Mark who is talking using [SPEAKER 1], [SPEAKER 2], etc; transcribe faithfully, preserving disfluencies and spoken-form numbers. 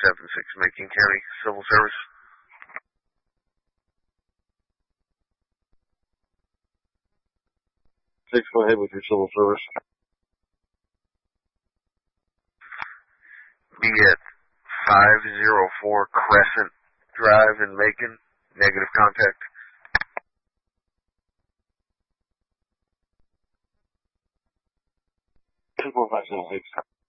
[SPEAKER 1] seven six, Macon County Civil Service.
[SPEAKER 2] Six, go ahead with your civil service.
[SPEAKER 1] Be at five oh four Crescent Drive in Macon. Negative contact.
[SPEAKER 2] Two, four, five, seven, six.